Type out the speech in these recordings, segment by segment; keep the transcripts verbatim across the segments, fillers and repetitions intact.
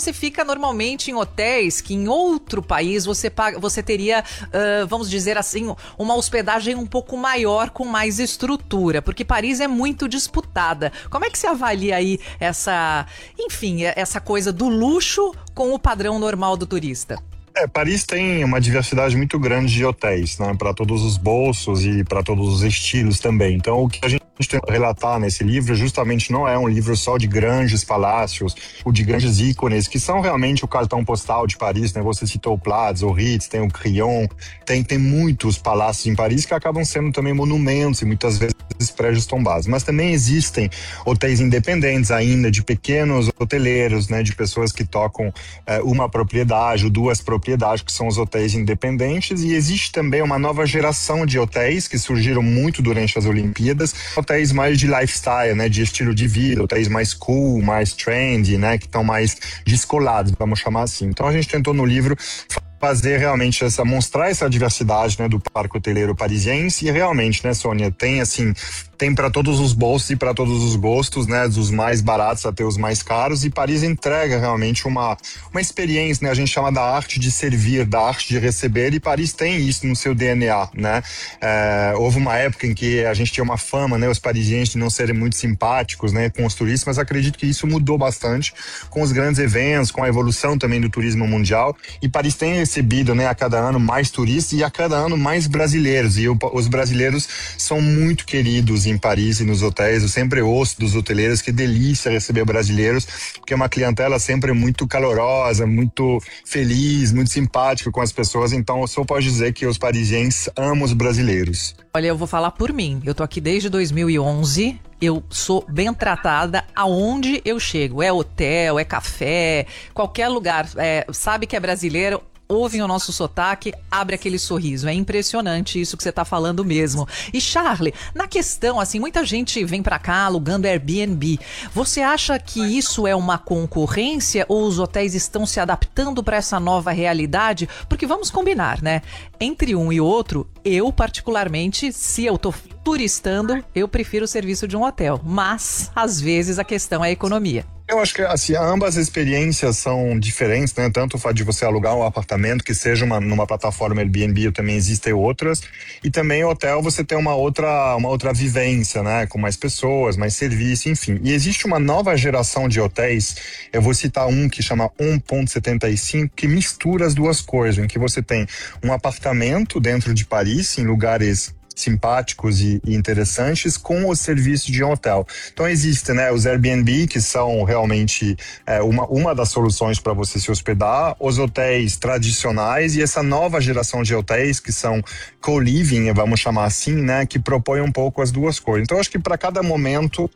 você fica normalmente em hotéis que em outro país você, paga, você teria, uh, vamos dizer assim, uma hospedagem um pouco maior, com mais estrutura, porque Paris é muito disputada. Como é que você avalia aí essa, enfim, essa coisa do luxo com o padrão normal do turista? É, Paris tem uma diversidade muito grande de hotéis, né, para todos os bolsos e para todos os estilos também. Então, o que a gente tenta relatar nesse livro justamente não é um livro só de grandes palácios ou de grandes ícones, que são realmente o cartão postal de Paris, né? Você citou o Platz, o Ritz, tem o Crillon, tem, tem muitos palácios em Paris que acabam sendo também monumentos e muitas vezes prédios tombados. Mas também existem hotéis independentes ainda, de pequenos hoteleiros, né, de pessoas que tocam eh, uma propriedade ou duas propriedades, que são os hotéis independentes, e existe também uma nova geração de hotéis que surgiram muito durante as Olimpíadas, hotéis mais de lifestyle, né, de estilo de vida, hotéis mais cool, mais trendy, né, que estão mais descolados, vamos chamar assim. Então a gente tentou no livro fazer realmente essa, mostrar essa diversidade, né, do parque hoteleiro parisiense, e realmente, né, Sônia, tem assim, tem para todos os bolsos e para todos os gostos, né, dos mais baratos até os mais caros, e Paris entrega realmente uma, uma experiência, né, a gente chama da arte de servir, da arte de receber, e Paris tem isso no seu D N A, né. É, houve uma época em que a gente tinha uma fama, né, os parisienses de não serem muito simpáticos, né, com os turistas, mas acredito que isso mudou bastante com os grandes eventos, com a evolução também do turismo mundial, e Paris tem recebido, né, a cada ano mais turistas e a cada ano mais brasileiros, e o, os brasileiros são muito queridos em Paris e nos hotéis. Eu sempre ouço dos hoteleiros que delícia receber brasileiros, porque é uma clientela sempre muito calorosa, muito feliz, muito simpática com as pessoas, então eu só posso dizer que os parisienses amam os brasileiros. Olha, eu vou falar por mim, eu tô aqui desde dois mil e onze, eu sou bem tratada aonde eu chego, é hotel, é café, qualquer lugar, é, sabe que é brasileiro, ouvem o nosso sotaque, abre aquele sorriso. É impressionante isso que você está falando mesmo. E Charlie, na questão, assim, muita gente vem para cá alugando Airbnb. Você acha que isso é uma concorrência ou os hotéis estão se adaptando para essa nova realidade? Porque vamos combinar, né? Entre um e outro, eu particularmente, se eu tô turistando, eu prefiro o serviço de um hotel. Mas, às vezes, a questão é a economia. Eu acho que assim, ambas as experiências são diferentes, né? Tanto o fato de você alugar um apartamento, que seja uma, numa plataforma Airbnb, também existem outras, e também o hotel você tem uma outra, uma outra vivência, né? Com mais pessoas, mais serviço, enfim. E existe uma nova geração de hotéis, eu vou citar um que chama um ponto setenta e cinco, que mistura as duas coisas, em que você tem um apartamento dentro de Paris, em lugares simpáticos e, e interessantes, com o serviço de um hotel. Então existem, né, os Airbnb, que são realmente é, uma, uma das soluções para você se hospedar, os hotéis tradicionais e essa nova geração de hotéis que são co-living, vamos chamar assim, né, que propõem um pouco as duas coisas. Então acho que para cada momento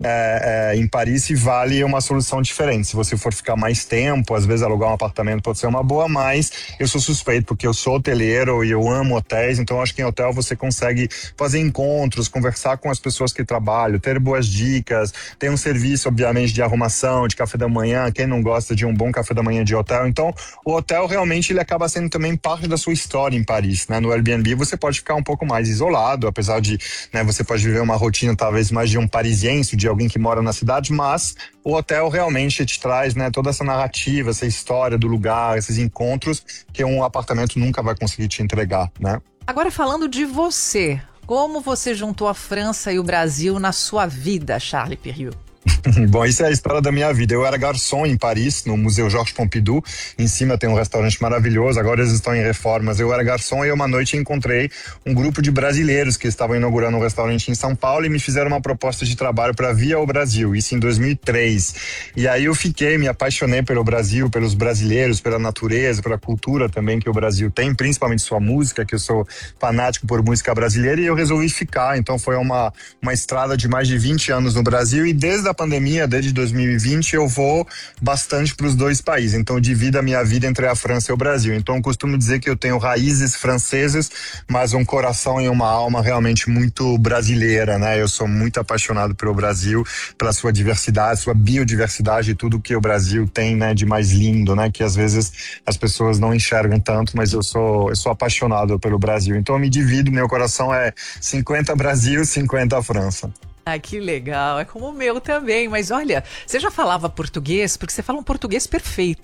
É, é, em Paris vale uma solução diferente. Se você for ficar mais tempo, às vezes alugar um apartamento pode ser uma boa, mas eu sou suspeito porque eu sou hoteleiro e eu amo hotéis, então acho que em hotel você consegue fazer encontros, conversar com as pessoas que trabalham, ter boas dicas, tem um serviço obviamente de arrumação, de café da manhã, quem não gosta de um bom café da manhã de hotel. Então o hotel realmente ele acaba sendo também parte da sua história em Paris, né? No Airbnb você pode ficar um pouco mais isolado, apesar de, né, você pode viver uma rotina talvez mais de um parisiense, de alguém que mora na cidade, mas o hotel realmente te traz, né, toda essa narrativa, essa história do lugar, esses encontros que um apartamento nunca vai conseguir te entregar, né? Agora falando de você, como você juntou a França e o Brasil na sua vida, Charlie Périaux? Bom, isso é a história da minha vida. Eu era garçom em Paris, no Museu Georges Pompidou. Em cima tem um restaurante maravilhoso, agora eles estão em reformas. Eu era garçom e uma noite encontrei um grupo de brasileiros que estavam inaugurando um restaurante em São Paulo e me fizeram uma proposta de trabalho para vir ao Brasil, isso em dois mil e três. E aí eu fiquei, me apaixonei pelo Brasil, pelos brasileiros, pela natureza, pela cultura também que o Brasil tem, principalmente sua música, que eu sou fanático por música brasileira, e eu resolvi ficar. Então foi uma, uma estrada de mais de vinte anos no Brasil, e desde a pandemia, desde dois mil e vinte, eu vou bastante para os dois países. Então, eu divido a minha vida entre a França e o Brasil. Então, eu costumo dizer que eu tenho raízes francesas, mas um coração e uma alma realmente muito brasileira, né? Eu sou muito apaixonado pelo Brasil, pela sua diversidade, sua biodiversidade e tudo que o Brasil tem, né, de mais lindo, né? Que às vezes as pessoas não enxergam tanto, mas eu sou, eu sou apaixonado pelo Brasil. Então, eu me divido, meu coração é cinquenta Brasil, cinquenta França. Ah, que legal, é como o meu também, mas olha, você já falava português? Porque você fala um português perfeito.